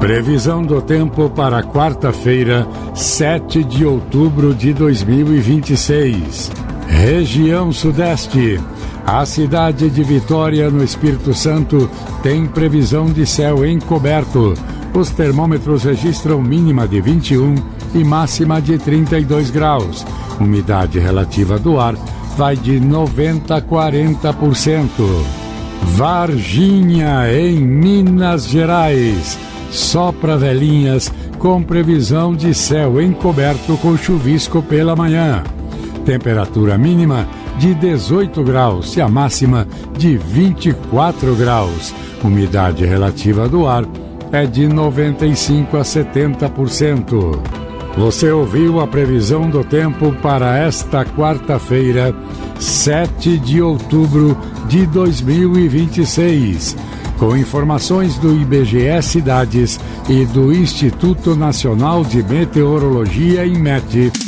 Previsão do tempo para quarta-feira, 7 de outubro de 2026. Região Sudeste. A cidade de Vitória, no Espírito Santo, tem previsão de céu encoberto. Os termômetros registram mínima de 21 e máxima de 32 graus. Umidade relativa do ar vai de 90% a 40%. Varginha, em Minas Gerais. Só para velhinhas, com previsão de céu encoberto com chuvisco pela manhã. Temperatura mínima de 18 graus e a máxima de 24 graus. Umidade relativa do ar é de 95% a 70%. Você ouviu a previsão do tempo para esta quarta-feira, 7 de outubro de 2026. Com informações do IBGE Cidades e do Instituto Nacional de Meteorologia, INMET.